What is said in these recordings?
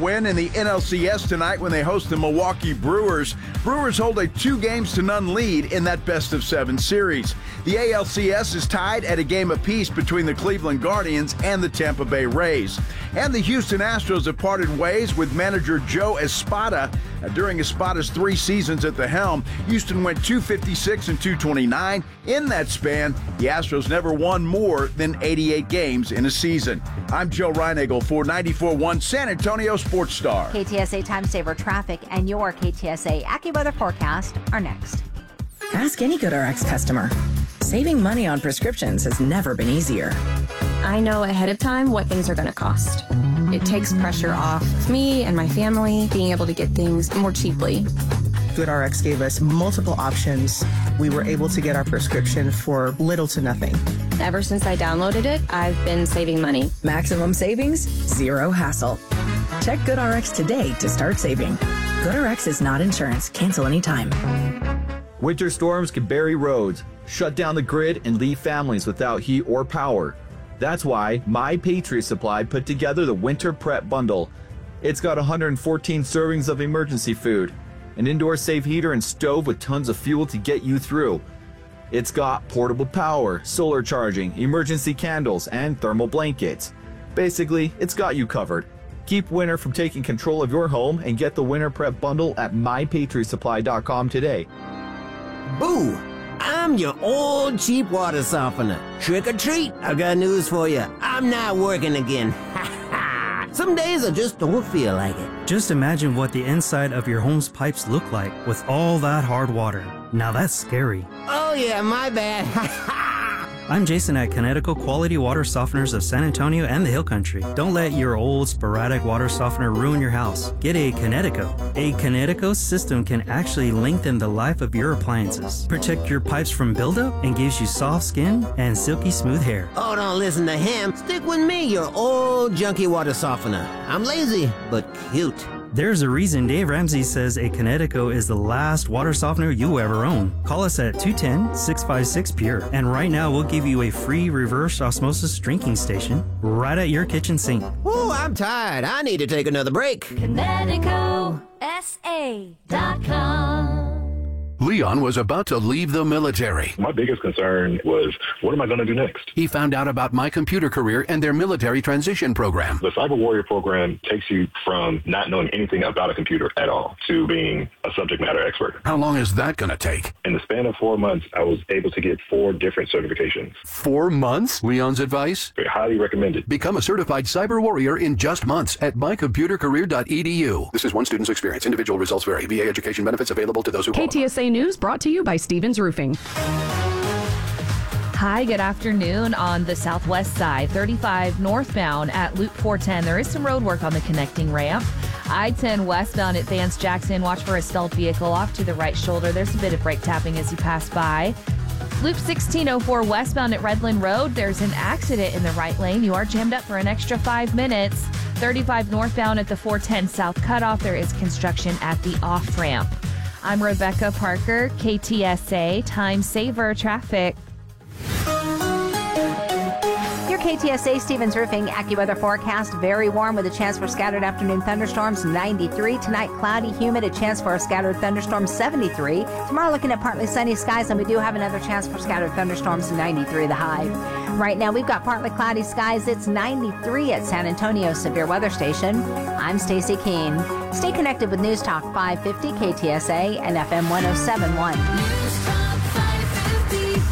win in the NLCS tonight when they host the Milwaukee Brewers. Brewers hold a 2-0 lead in that best-of-7 series. The ALCS is tied at a game apiece between the Cleveland Guardians and the Tampa Bay Rays. And the Houston Astros have parted ways with manager Joe Espada. During Espada's 3 seasons at the helm, Houston went 256 and 229. In that span, the Astros never won more than 88 games in a season. I'm Joe Reinagel for 94.1 San Antonio Sports Star. KTSA Time Saver Traffic and your KTSA AccuWeather forecast are next. Ask any GoodRx customer. Saving money on prescriptions has never been easier. I know ahead of time what things are going to cost. It takes pressure off of me and my family being able to get things more cheaply. GoodRx gave us multiple options. We were able to get our prescription for little to nothing. Ever since I downloaded it, I've been saving money. Maximum savings, zero hassle. Check GoodRx today to start saving. GoodRx is not insurance. Cancel anytime. Winter storms can bury roads, shut down the grid, and leave families without heat or power. That's why My Patriot Supply put together the Winter Prep Bundle. It's got 114 servings of emergency food, an indoor safe heater and stove with tons of fuel to get you through. It's got portable power, solar charging, emergency candles, and thermal blankets. Basically, it's got you covered. Keep winter from taking control of your home and get the Winter Prep Bundle at MyPatriotSupply.com today. Boo! I'm your old cheap water softener. Trick or treat, I got news for you. I'm not working again. Some days I just don't feel like it. Just imagine what the inside of your home's pipes look like with all that hard water. Now that's scary. Oh yeah, my bad. I'm Jason at Connecticut Quality Water Softeners of San Antonio and the Hill Country. Don't let your old sporadic water softener ruin your house. Get a Connecticut. A Connecticut system can actually lengthen the life of your appliances, protect your pipes from buildup, and gives you soft skin and silky smooth hair. Oh, don't listen to him. Stick with me, your old junky water softener. I'm lazy, but cute. There's a reason Dave Ramsey says a Connecticut is the last water softener you ever own. Call us at 210-656-PURE. And right now, we'll give you a free reverse osmosis drinking station right at your kitchen sink. Oh, I'm tired. I need to take another break. ConnecticutSA.com. Leon was about to leave the military. My biggest concern was, what am I going to do next? He found out about My Computer Career and their military transition program. The Cyber Warrior program takes you from not knowing anything about a computer at all to being a subject matter expert. How long is that going to take? In the span of 4 months, I was able to get 4 different certifications. 4 months? Leon's advice? Very highly recommended. Become a certified cyber warrior in just months at mycomputercareer.edu. This is one student's experience. Individual results vary. VA education benefits available to those who qualify. KTSA News brought to you by Stevens Roofing. Hi, good afternoon. On the southwest side, 35 northbound at Loop 410. There is some road work on the connecting ramp. I-10 westbound at Vance Jackson. Watch for a stealth vehicle off to the right shoulder. There's a bit of brake tapping as you pass by. Loop 1604 westbound at Redland Road. There's an accident in the right lane. You are jammed up for an extra 5 minutes. 35 northbound at the 410 south cutoff. There is construction at the off-ramp. I'm Rebecca Parker, KTSA Time Saver Traffic. Your KTSA Stevens Roofing AccuWeather forecast, very warm with a chance for scattered afternoon thunderstorms, 93. Tonight, cloudy, humid, a chance for a scattered thunderstorm, 73. Tomorrow, looking at partly sunny skies, and we do have another chance for scattered thunderstorms, 93 the high. Right now, we've got partly cloudy skies. It's 93 at San Antonio Severe Weather Station. I'm Stacy Keene. Stay connected with News Talk 550 KTSA and FM 107.1. News Talk 550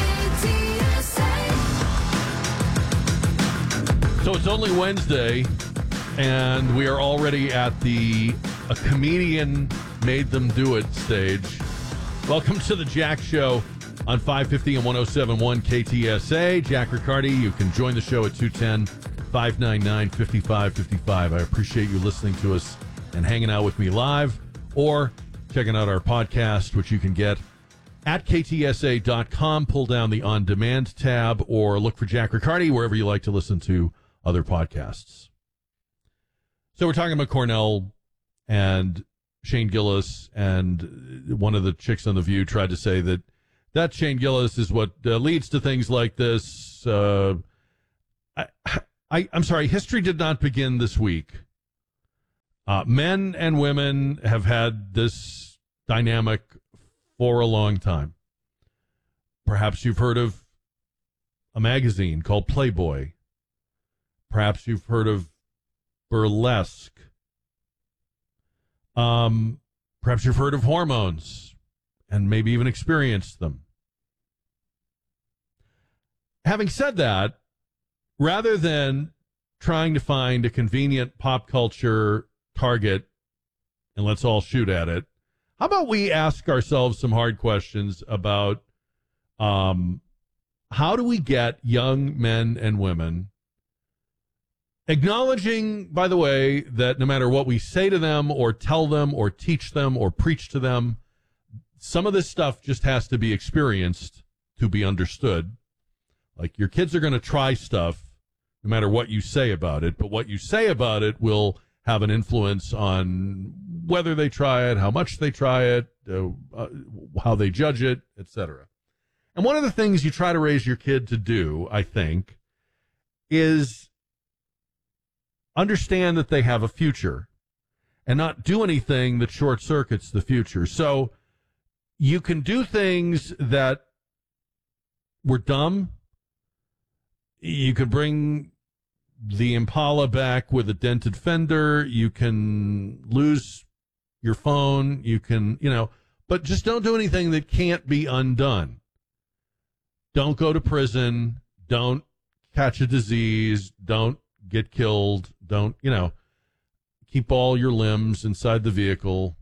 KTSA. So it's only Wednesday, and we are already at the "a comedian made them do it" stage. Welcome to the Jack Show on 550 and 107.1 KTSA. Jack Riccardi, you can join the show at 210-599-5555. I appreciate you listening to us and hanging out with me live, or checking out our podcast, which you can get at ktsa.com. Pull down the On Demand tab, or look for Jack Riccardi wherever you like to listen to other podcasts. So we're talking about Cornell and Shane Gillis, and one of the chicks on The View tried to say that Shane Gillis is what leads to things like this. I'm sorry, history did not begin this week. Men and women have had this dynamic for a long time. Perhaps you've heard of a magazine called Playboy. Perhaps you've heard of burlesque. Perhaps you've heard of hormones and maybe even experienced them. Having said that, rather than trying to find a convenient pop culture target and let's all shoot at it, how about we ask ourselves some hard questions about how do we get young men and women, acknowledging, by the way, that no matter what we say to them or tell them or teach them or preach to them, some of this stuff just has to be experienced to be understood. Like, your kids are going to try stuff no matter what you say about it, but what you say about it will have an influence on whether they try it, how much they try it, how they judge it, etc. And one of the things you try to raise your kid to do, I think, is understand that they have a future and not do anything that short circuits the future. So you can do things that were dumb. You could bring the Impala back with a dented fender. You can lose your phone. You can, but just don't do anything that can't be undone. Don't go to prison. Don't catch a disease. Don't get killed. Don't, keep all your limbs inside the vehicle.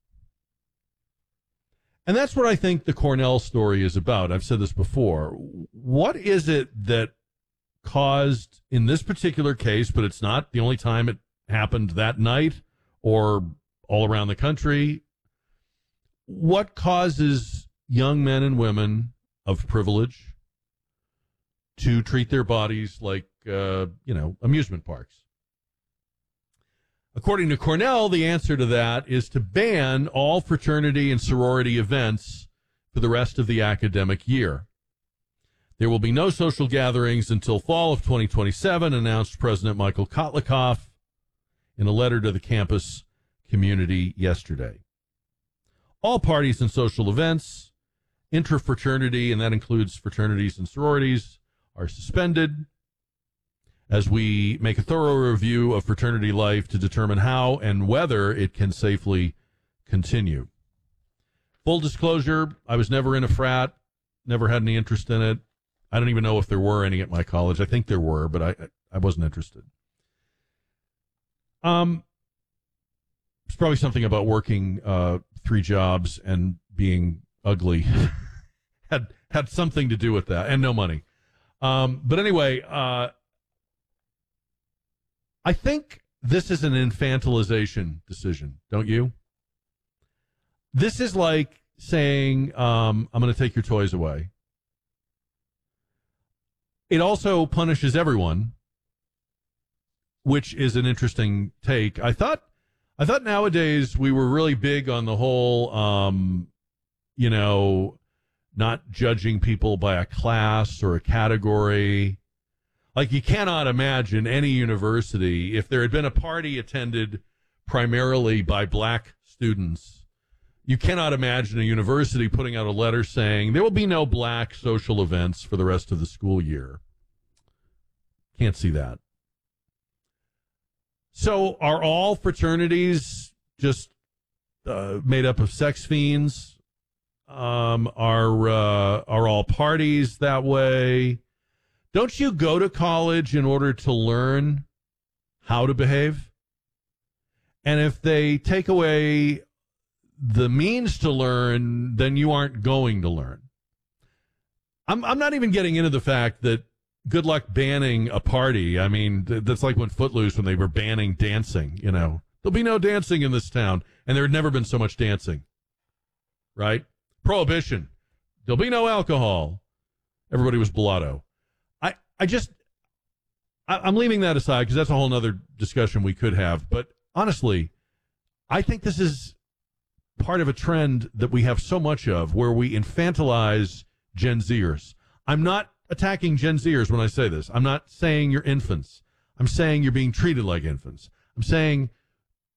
And that's what I think the Cornell story is about. I've said this before. What is it that caused, in this particular case, but it's not the only time it happened that night or all around the country, what causes young men and women of privilege to treat their bodies like, amusement parks? According to Cornell, the answer to that is to ban all fraternity and sorority events for the rest of the academic year. There will be no social gatherings until fall of 2027, announced President Michael Kotlikoff in a letter to the campus community yesterday. All parties and social events, intrafraternity, and that includes fraternities and sororities, are suspended as we make a thorough review of fraternity life to determine how and whether it can safely continue. Full disclosure, I was never in a frat, never had any interest in it. I don't even know if there were any at my college. I think there were, but I wasn't interested. It's probably something about working 3 jobs and being ugly had something to do with that, and no money. But anyway, I think this is an infantilization decision, don't you? This is like saying, I'm going to take your toys away. It also punishes everyone, which is an interesting take. I thought nowadays we were really big on the whole, not judging people by a class or a category. Like, you cannot imagine any university, if there had been a party attended primarily by black students, you cannot imagine a university putting out a letter saying there will be no black social events for the rest of the school year. Can't see that. So are all fraternities just made up of sex fiends? Are all parties that way? Don't you go to college in order to learn how to behave? And if they take away the means to learn, then you aren't going to learn. I'm not even getting into the fact that good luck banning a party. I mean, that's like when Footloose, when they were banning dancing, there'll be no dancing in this town. And there had never been so much dancing, right? Prohibition. There'll be no alcohol. Everybody was blotto. I'm leaving that aside because that's a whole other discussion we could have. But honestly, I think this is part of a trend that we have so much of, where we infantilize Gen Zers. I'm not attacking Gen Zers when I say this. I'm not saying you're infants. I'm saying you're being treated like infants. I'm saying